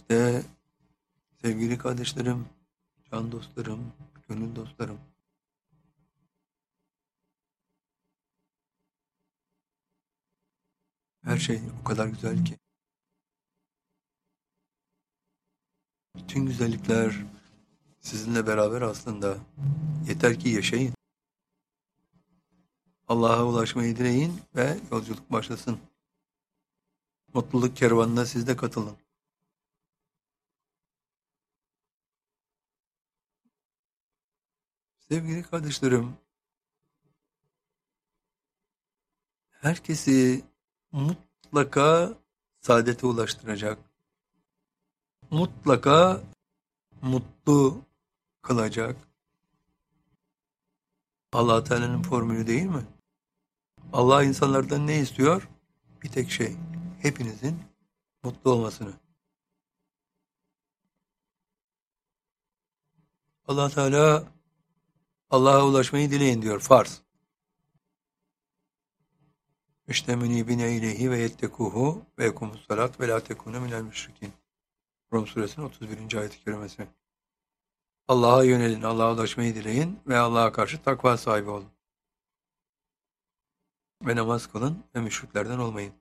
İşte sevgili kardeşlerim, can dostlarım, gönül dostlarım. Her şey o kadar güzel ki. Bütün güzellikler sizinle beraber aslında. Yeter ki yaşayın. Allah'a ulaşmayı dileyin ve yolculuk başlasın. Mutluluk kervanına siz de katılın. Sevgili kardeşlerim, herkesi mutlaka saadete ulaştıracak, mutlaka mutlu kılacak Allah Teala'nın formülü değil mi? Allah insanlardan ne istiyor? Bir tek şey, hepinizin mutlu olmasını. Allah Teala Allah'a ulaşmayı dileyin diyor, farz. İşte münibine ileyhi ve yettekuhu ve yekumus salat ve la tekunu minel müşrikin. Rum suresinin 31. ayet-i kerimesi. Allah'a yönelin, Allah'a ulaşmayı dileyin ve Allah'a karşı takva sahibi olun. Ve namaz kılın ve müşriklerden olmayın.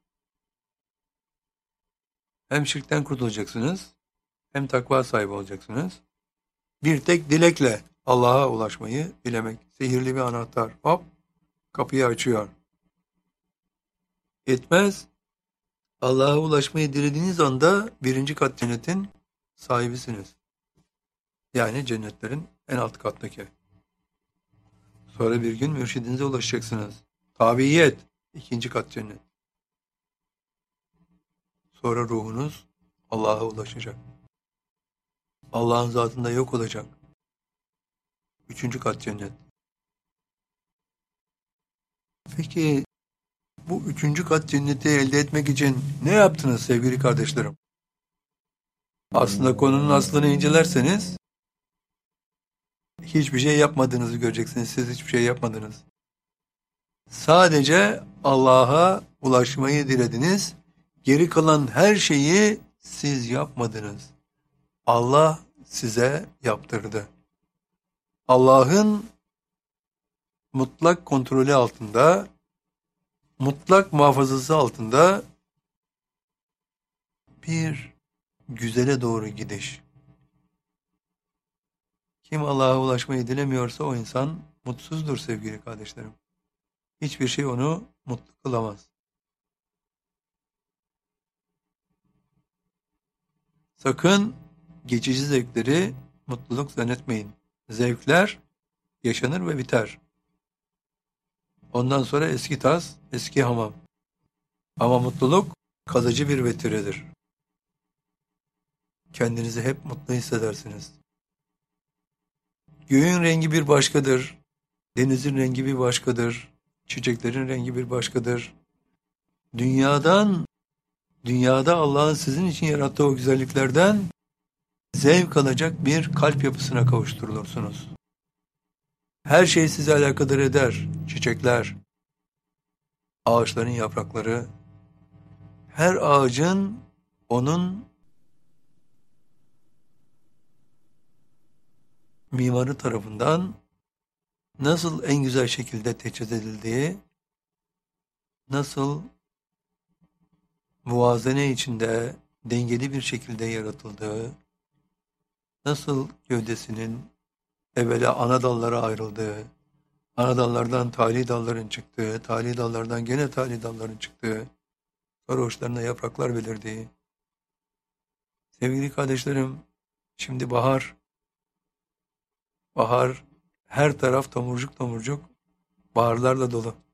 Hem şirkten kurtulacaksınız, hem takva sahibi olacaksınız. Bir tek dilekle Allah'a ulaşmayı dilemek. Sihirli bir anahtar. Hop, kapıyı açıyor. Yetmez. Allah'a ulaşmayı dilediğiniz anda birinci kat cennetin sahibisiniz. Yani cennetlerin en alt kattaki. Sonra bir gün mürşidinize ulaşacaksınız. Tabiyet, ikinci kat cennet. Sonra ruhunuz Allah'a ulaşacak. Allah'ın zatında yok olacak. Üçüncü kat cennet. Peki bu üçüncü kat cenneti elde etmek için ne yaptınız sevgili kardeşlerim? Aslında konunun aslını incelerseniz hiçbir şey yapmadığınızı göreceksiniz. Siz hiçbir şey yapmadınız. Sadece Allah'a ulaşmayı dilediniz. Geri kalan her şeyi siz yapmadınız. Allah size yaptırdı. Allah'ın mutlak kontrolü altında, mutlak muhafazası altında bir güzele doğru gidiş. Kim Allah'a ulaşmayı dilemiyorsa o insan mutsuzdur sevgili kardeşlerim. Hiçbir şey onu mutlu kılamaz. Sakın geçici zevkleri mutluluk zannetmeyin. Zevkler yaşanır ve biter. Ondan sonra eski tas, eski hamam. Ama mutluluk kalıcı bir vetiredir. Kendinizi hep mutlu hissedersiniz. Göğün rengi bir başkadır. Denizin rengi bir başkadır. Çiçeklerin rengi bir başkadır. Dünyada Allah'ın sizin için yarattığı o güzelliklerden zevk alacak bir kalp yapısına kavuşturulursunuz. Her şey sizi alakadar eder. Çiçekler, ağaçların yaprakları, her ağacın onun mimarı tarafından nasıl en güzel şekilde teçhiz edildiği, nasıl muvazene içinde dengeli bir şekilde yaratıldığı, nasıl gövdesinin evvela ana dallara ayrıldığı, ana dallardan tali dalların çıktığı, tali dallardan gene tali dalların çıktığı, sonra uçlarına yapraklar belirdiği. Sevgili kardeşlerim, şimdi bahar, her taraf tomurcuk tomurcuk baharlarla dolu.